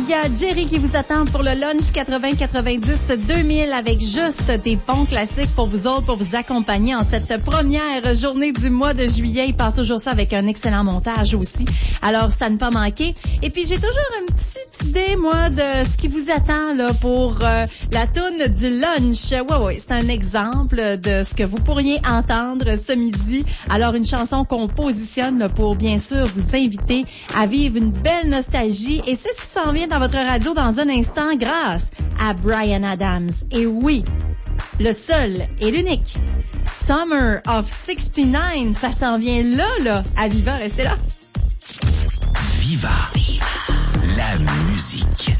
y a Jerry qui vous attend pour le lunch 80-90-2000 avec juste des bons classiques pour vous autres, pour vous accompagner en cette première journée du mois de juillet. Il part toujours ça avec un excellent montage aussi. Alors, ça ne pas manquer. Et puis, j'ai toujours une petite idée, moi, de ce qui vous attend là pour la toune du lunch. Ouais, c'est un exemple de ce que vous pourriez entendre ce midi. Alors, une chanson qu'on positionne là, pour, bien sûr, vous inviter à vivre une belle nostalgie. Et c'est ce qui s'en vient dans votre radio dans un instant grâce à Bryan Adams. Et oui, le seul et l'unique Summer of 69, ça s'en vient là, à Viva, restez là. Viva. La musique.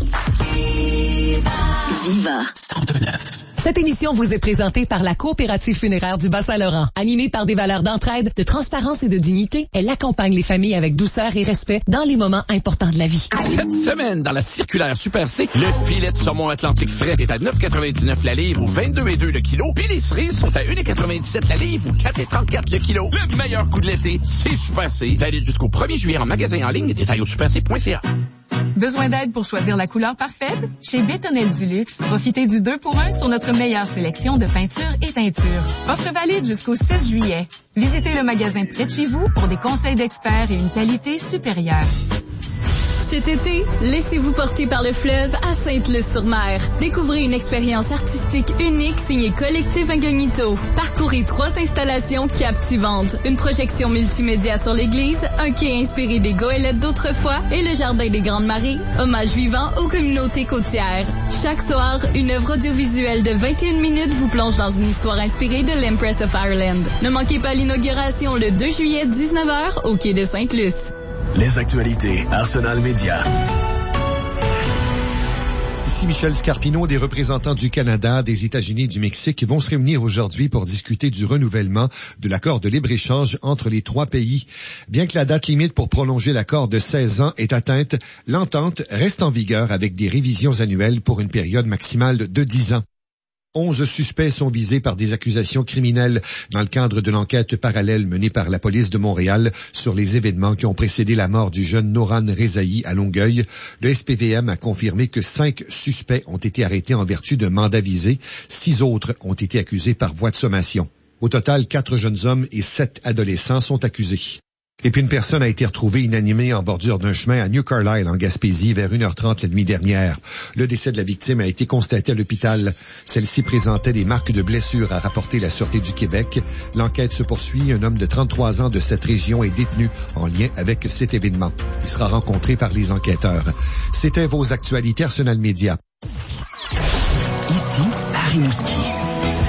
Viva 102.9. Cette émission vous est présentée par la Coopérative funéraire du Bas-Saint-Laurent. Animée par des valeurs d'entraide, de transparence et de dignité, elle accompagne les familles avec douceur et respect dans les moments importants de la vie. Cette semaine, dans la circulaire Super C, le filet de saumon Atlantique frais est à 9,99 la livre ou 22,2 le kilo. Puis les cerises sont à 1,97 la livre ou 4,34 le kilo. Le meilleur coup de l'été, c'est Super C. Valide jusqu'au 1er juillet en magasin en ligne. Détails au superc.ca. Besoin d'aide pour choisir la couleur parfaite? Chez Bétonnel du Luxe, profitez du 2 pour 1 sur notre meilleure sélection de peinture et teinture. Offre valide jusqu'au 6 juillet. Visitez le magasin près de chez vous pour des conseils d'experts et une qualité supérieure. Cet été, laissez-vous porter par le fleuve à Sainte-Luce-sur-Mer. Découvrez une expérience artistique unique signée Collectif Incognito. Parcourez 3 installations captivantes. Une projection multimédia sur l'église, un quai inspiré des goélettes d'autrefois et le jardin des Grandes Marées. Hommage vivant aux communautés côtières. Chaque soir, une œuvre audiovisuelle de 21 minutes vous plonge dans une histoire inspirée de l'Empress of Ireland. Ne manquez pas l'inauguration le 2 juillet 19h au quai de Sainte-Luce. Les actualités Arsenal Média. Ici Michel Scarpino, des représentants du Canada, des États-Unis et du Mexique vont se réunir aujourd'hui pour discuter du renouvellement de l'accord de libre-échange entre les 3 pays. Bien que la date limite pour prolonger l'accord de 16 ans est atteinte, l'entente reste en vigueur avec des révisions annuelles pour une période maximale de 10 ans. 11 suspects sont visés par des accusations criminelles dans le cadre de l'enquête parallèle menée par la police de Montréal sur les événements qui ont précédé la mort du jeune Noran Rezaï à Longueuil. Le SPVM a confirmé que 5 suspects ont été arrêtés en vertu d'un mandat visé. 6 autres ont été accusés par voie de sommation. Au total, 4 jeunes hommes et 7 adolescents sont accusés. Et puis une personne a été retrouvée inanimée en bordure d'un chemin à New Carlisle, en Gaspésie, vers 1h30 la nuit dernière. Le décès de la victime a été constaté à l'hôpital. Celle-ci présentait des marques de blessures, a rapporté la Sûreté du Québec. L'enquête se poursuit. Un homme de 33 ans de cette région est détenu en lien avec cet événement. Il sera rencontré par les enquêteurs. C'était vos actualités Arsenal Média. Ici, à Rimouski.